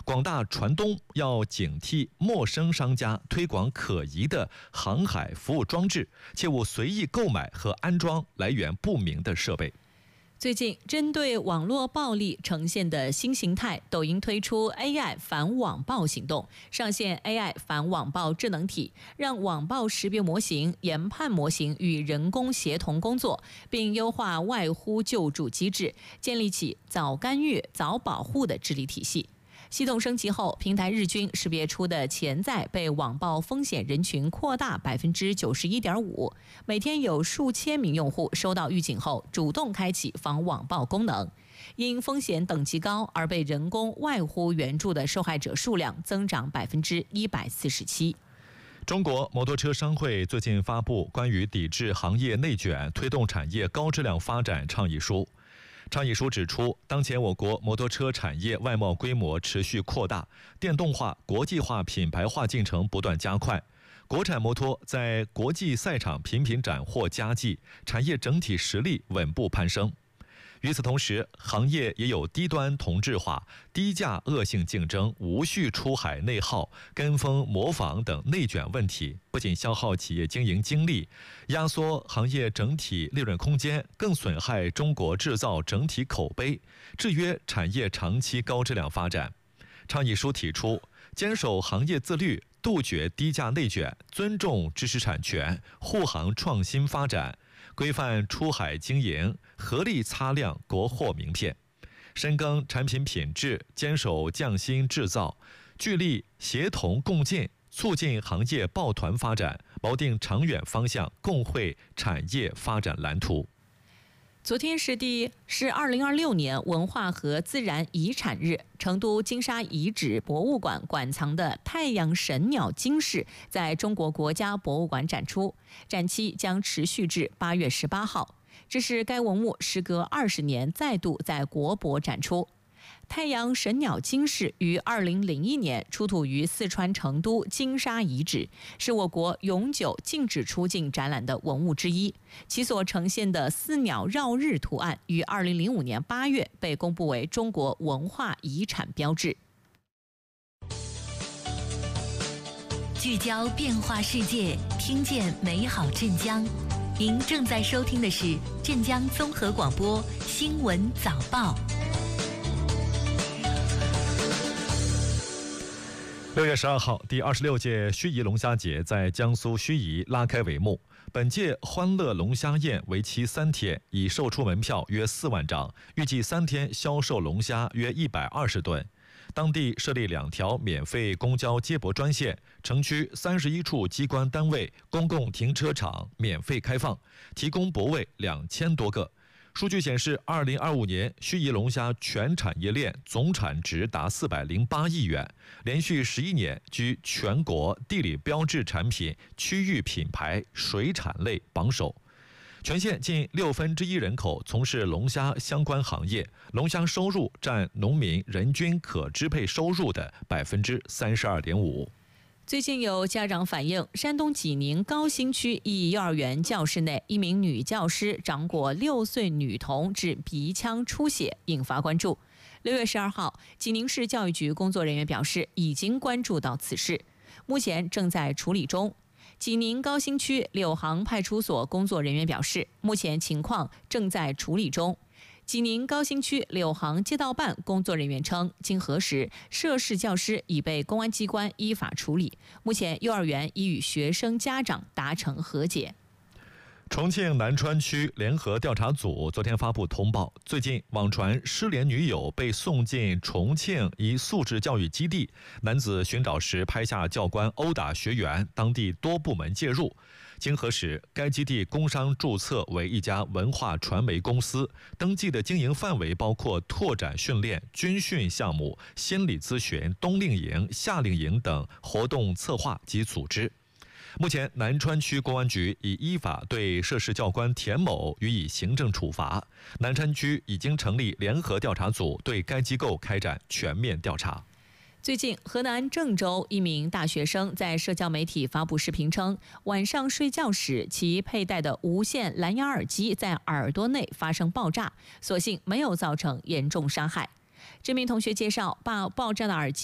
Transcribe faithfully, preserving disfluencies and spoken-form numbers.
广大船东要警惕陌生商家推广可疑的航海服务装置，切勿随意购买和安装来源不明的设备。 最近，针对网络暴力呈现的新形态，抖音推出 A I 反网暴行动，上线 A I 反网暴智能体，让网暴识别模型、研判模型与人工协同工作，并优化外呼救助机制，建立起早干预、早保护的治理体系。系统升级后，平台日均识别出的潜在被网暴风险人群扩大百分之九十一点五，每天有数千名用户收到预警后，主动开启防网暴功能。因风险等级高而被人工外呼援助的受害者数量增长百分之一百四十七。 中国摩托车商会最近发布关于抵制行业内卷、推动产业高质量发展倡议书。倡议书指出，当前我国摩托车产业外贸规模持续扩大，电动化、国际化、品牌化进程不断加快，国产摩托在国际赛场频频斩获佳绩，产业整体实力稳步攀升。与此同时，行业也有低端同质化、低价恶性竞争、无序出海内耗、跟风模仿等内卷问题，不仅消耗企业经营精力，压缩行业整体利润空间，更损害中国制造整体口碑，制约产业长期高质量发展。倡议书提出，坚守行业自律，杜绝低价内卷，尊重知识产权，护航创新发展，规范出海经营，合力擦亮国货名片，深耕产品品质，坚守匠心制造，聚力协同共进，促进行业抱团发展，锚定长远方向，共绘产业发展蓝图。 昨天是第是二零二六年文化和自然遗产日，成都金沙遗址博物馆馆藏的太阳神鸟金饰在中国国家博物馆展出，展期将持续至八月十八号。这是该文物时隔二十年再度在国博展出。太阳神鸟金饰于二零零一年出土于四川成都金沙遗址，是我国永久禁止出境展览的文物之一。其所呈现的四鸟绕日图案于二零零五年八月被公布为中国文化遗产标志。 聚焦变化世界，听见美好镇江。您正在收听的是镇江综合广播新闻早报。 六月十二号，第二十六届盱眙龙虾节在江苏盱眙拉开帷幕。本届欢乐龙虾宴为期三天，已售出门票约四万张，预计三天销售龙虾约一百二十吨。当地设立两条免费公交接驳专线，城区三十一处机关单位、公共停车场免费开放，提供泊位两千多个。数据显示，二零二五年盱眙龙虾全产业链总产值达四百零八亿元，连续十一年居全国地理标志产品区域品牌水产类榜首。全县近六分之一人口从事龙虾相关行业，龙虾收入占农民人均可支配收入的百分之三十二点五。 最近有家长反映，山东济宁高新区一幼儿园教室内，一名女教师掌掴六岁女童致鼻腔出血，引发关注。六月十二号，济宁市教育局工作人员表示，已经关注到此事，目前正在处理中。济宁高新区柳杭派出所工作人员表示，目前情况正在处理中。济宁高新区柳杭街道办工作人员称，经核实，涉事教师已被公安机关依法处理，目前幼儿园已与学生家长达成和解。 重庆南川区联合调查组昨天发布通报，最近网传失联女友被送进重庆一素质教育基地，男子寻找时拍下教官殴打学员，当地多部门介入。经核实，该基地工商注册为一家文化传媒公司，登记的经营范围包括拓展训练、军训项目、心理咨询、冬令营、夏令营等活动策划及组织。目前，南川区公安局已依法对涉事教官田某予以行政处罚。南川区已经成立联合调查组，对该机构开展全面调查。 最近，河南郑州一名大学生在社交媒体发布视频称，晚上睡觉时其佩戴的无线蓝牙耳机在耳朵内发生爆炸，所幸没有造成严重伤害。这名同学介绍，把爆炸的耳机